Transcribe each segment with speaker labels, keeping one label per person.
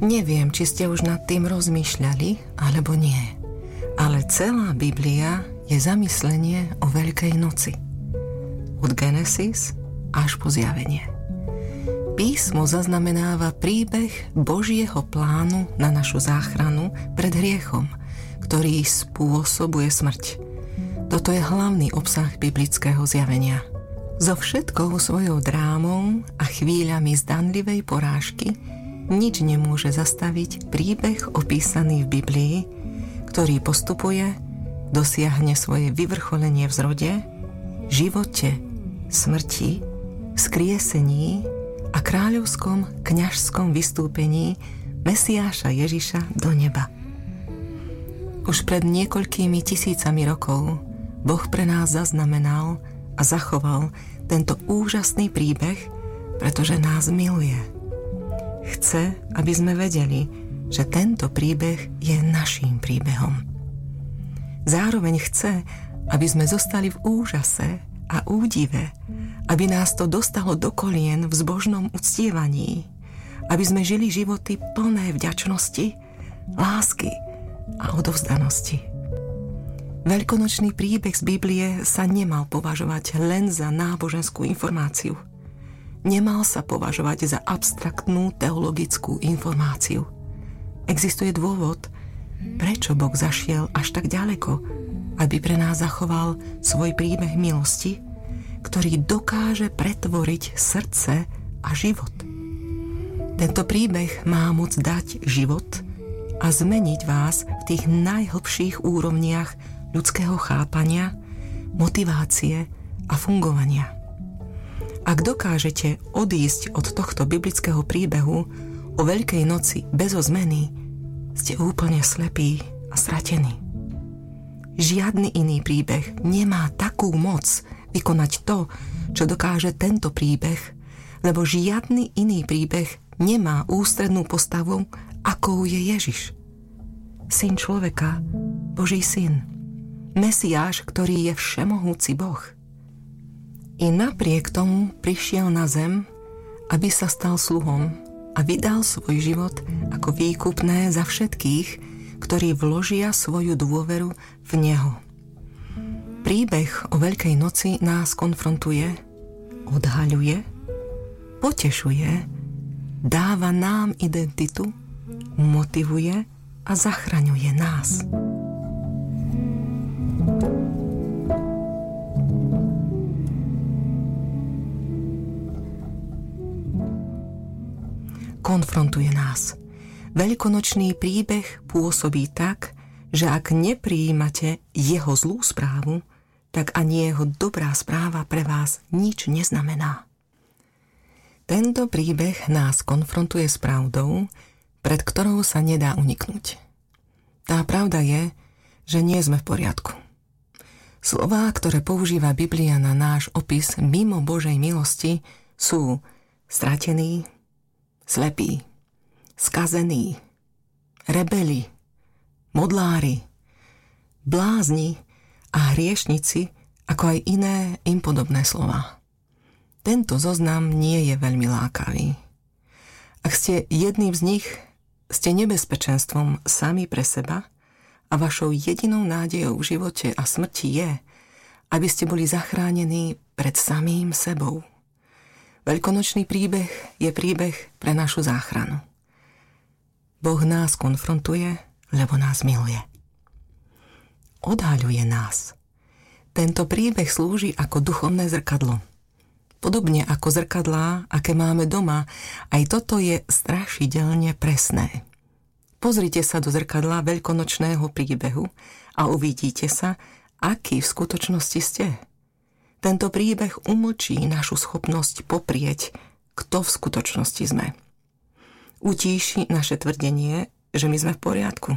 Speaker 1: Neviem, či ste už nad tým rozmýšľali, alebo nie. Ale celá Biblia je zamyslenie o Veľkej noci. Od Genesis až po Zjavenie. Písmo zaznamenáva príbeh Božieho plánu na našu záchranu pred hriechom, ktorý spôsobuje smrť. Toto je hlavný obsah biblického zjavenia. So všetkou svojou drámou a chvíľami zdanlivej porážky nič nemôže zastaviť príbeh opísaný v Biblii, ktorý postupuje, dosiahne svoje vyvrcholenie v zrode, živote, smrti, vzkriesení a kráľovskom kňažskom vystúpení Mesiáša Ježiša do neba. Už pred niekoľkými tisícami rokov Boh pre nás zaznamenal a zachoval tento úžasný príbeh, pretože nás miluje. Chce, aby sme vedeli, že tento príbeh je naším príbehom. Zároveň chce, aby sme zostali v úžase a údive, aby nás to dostalo do kolien v zbožnom uctievaní, aby sme žili životy plné vďačnosti, lásky a odovzdanosti. Veľkonočný príbeh z Biblie sa nemal považovať len za náboženskú informáciu. Nemal sa považovať za abstraktnú teologickú informáciu. Existuje dôvod, prečo Boh zašiel až tak ďaleko, aby pre nás zachoval svoj príbeh milosti, ktorý dokáže pretvoriť srdce a život. Tento príbeh má moc dať život a zmeniť vás v tých najhlbších úrovniach ľudského chápania, motivácie a fungovania. Ak dokážete odísť od tohto biblického príbehu o Veľkej noci bez zmeny, ste úplne slepí a stratení. Žiadny iný príbeh nemá takú moc vykonať to, čo dokáže tento príbeh, lebo žiadny iný príbeh nemá ústrednú postavu, akou je Ježiš. Syn človeka, Boží syn, Mesiáš, ktorý je všemohúci Boh. I napriek tomu prišiel na zem, aby sa stal sluhom a vydal svoj život ako výkupné za všetkých, ktorí vložia svoju dôveru v Neho. Príbeh o Veľkej noci nás konfrontuje, odhaľuje, potešuje, dáva nám identitu, motivuje a zachraňuje nás. Konfrontuje nás. Veľkonočný príbeh pôsobí tak, že ak neprijímate jeho zlú správu, tak ani jeho dobrá správa pre vás nič neznamená. Tento príbeh nás konfrontuje s pravdou, pred ktorou sa nedá uniknúť. Tá pravda je, že nie sme v poriadku. Slová, ktoré používa Biblia na náš opis mimo Božej milosti, sú stratení, slepí, skazení, rebeli, modlári, blázni a hriešnici, ako aj iné im podobné slová. Tento zoznam nie je veľmi lákavý. Ak ste jedným z nich, ste nebezpečenstvom sami pre seba a vašou jedinou nádejou v živote a smrti je, aby ste boli zachránení pred samým sebou. Veľkonočný príbeh je príbeh pre našu záchranu. Boh nás konfrontuje, lebo nás miluje. Odhaľuje nás. Tento príbeh slúži ako duchovné zrkadlo. Podobne ako zrkadlá, aké máme doma, aj toto je strašidelne presné. Pozrite sa do zrkadla veľkonočného príbehu a uvidíte sa, aký v skutočnosti ste. Tento príbeh umlčí našu schopnosť poprieť, kto v skutočnosti sme. Utíši naše tvrdenie, že my sme v poriadku.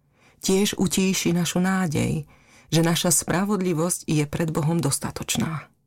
Speaker 1: Tiež utíši našu nádej, že naša spravodlivosť je pred Bohom dostatočná.